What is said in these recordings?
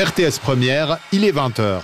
RTS Première, il est 20h.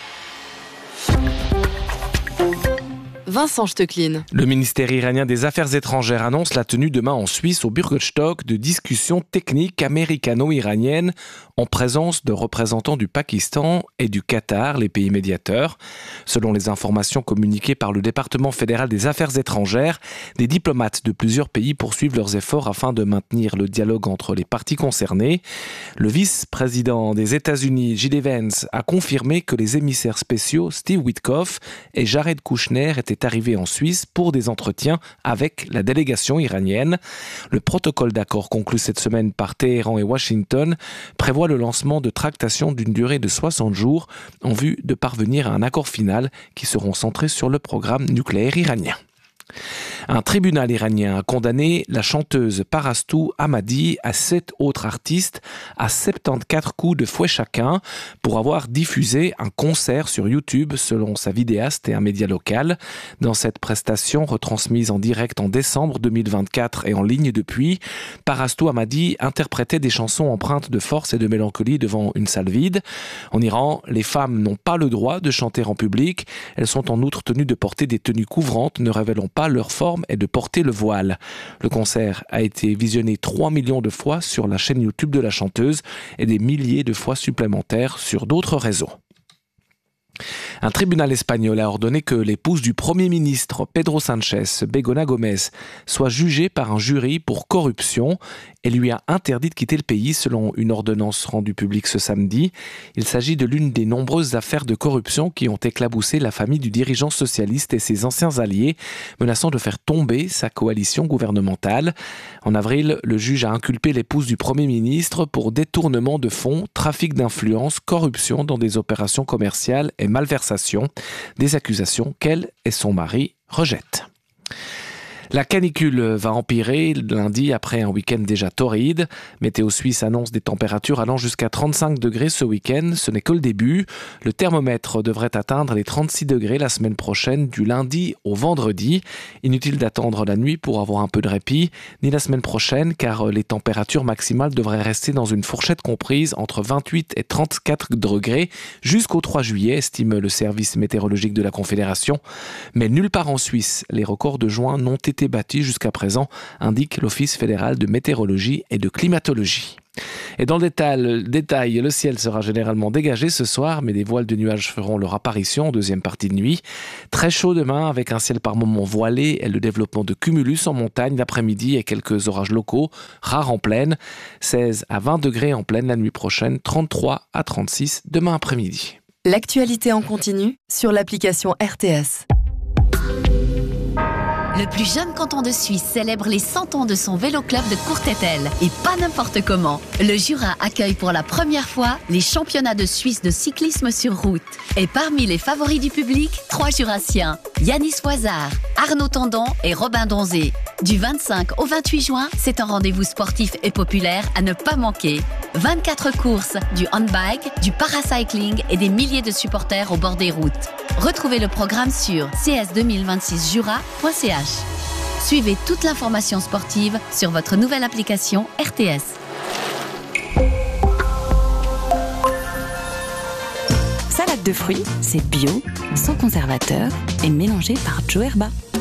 Vincent Stecklin. Le ministère iranien des Affaires étrangères annonce la tenue demain en Suisse au Bürgerstock de discussions techniques américano-iraniennes en présence de représentants du Pakistan et du Qatar, les pays médiateurs. Selon les informations communiquées par le département fédéral des Affaires étrangères, des diplomates de plusieurs pays poursuivent leurs efforts afin de maintenir le dialogue entre les parties concernées. Le vice-président des États-Unis, J.D. Vance, a confirmé que les émissaires spéciaux Steve Witkoff et Jared Kushner étaient arrivés en Suisse pour des entretiens avec la délégation iranienne. Le protocole d'accord conclu cette semaine par Téhéran et Washington prévoit le lancement de tractations d'une durée de 60 jours en vue de parvenir à un accord final qui seront centrés sur le programme nucléaire iranien. Un tribunal iranien a condamné la chanteuse Parastu Ahmadi à 7 autres artistes à 74 coups de fouet chacun pour avoir diffusé un concert sur YouTube selon sa vidéaste et un média local. Dans cette prestation retransmise en direct en décembre 2024 et en ligne depuis, Parastu Ahmadi interprétait des chansons empreintes de force et de mélancolie devant une salle vide. En Iran, les femmes n'ont pas le droit de chanter en public. Elles sont en outre tenues de porter des tenues couvrantes ne révélant pas leur forme et de porter le voile. Le concert a été visionné 3 millions de fois sur la chaîne YouTube de la chanteuse et des milliers de fois supplémentaires sur d'autres réseaux. Un tribunal espagnol a ordonné que l'épouse du Premier ministre Pedro Sánchez, Begoña Gómez, soit jugée par un jury pour corruption et lui a interdit de quitter le pays selon une ordonnance rendue publique ce samedi. Il s'agit de l'une des nombreuses affaires de corruption qui ont éclaboussé la famille du dirigeant socialiste et ses anciens alliés, menaçant de faire tomber sa coalition gouvernementale. En avril, le juge a inculpé l'épouse du Premier ministre pour détournement de fonds, trafic d'influence, corruption dans des opérations commerciales et malversation, des accusations qu'elle et son mari rejettent. La canicule va empirer lundi après un week-end déjà torride. Météo Suisse annonce des températures allant jusqu'à 35 degrés ce week-end. Ce n'est que le début. Le thermomètre devrait atteindre les 36 degrés la semaine prochaine, du lundi au vendredi. Inutile d'attendre la nuit pour avoir un peu de répit, ni la semaine prochaine, car les températures maximales devraient rester dans une fourchette comprise entre 28 et 34 degrés jusqu'au 3 juillet, estime le service météorologique de la Confédération. Mais nulle part en Suisse, les records de juin n'ont été battus jusqu'à présent, indique l'Office fédéral de météorologie et de climatologie. Et dans le détail, le ciel sera généralement dégagé ce soir, mais des voiles de nuages feront leur apparition en deuxième partie de nuit. Très chaud demain, avec un ciel par moments voilé et le développement de cumulus en montagne l'après-midi et quelques orages locaux, rares en plaine. 16 à 20 degrés en plaine la nuit prochaine, 33 à 36 demain après-midi. L'actualité en continu sur l'application RTS. Le plus jeune canton de Suisse célèbre les 100 ans de son vélo-club de Courtétel. Et pas n'importe comment. Le Jura accueille pour la première fois les championnats de Suisse de cyclisme sur route. Et parmi les favoris du public, 3 Jurassiens. Yanis Voisard, Arnaud Tendon et Robin Donzé. Du 25 au 28 juin, c'est un rendez-vous sportif et populaire à ne pas manquer. 24 courses, du handbike, du paracycling et des milliers de supporters au bord des routes. Retrouvez le programme sur cs2026jura.ch. Suivez toute l'information sportive sur votre nouvelle application RTS. Salade de fruits, c'est bio, sans conservateur et mélangé par Joe Herba.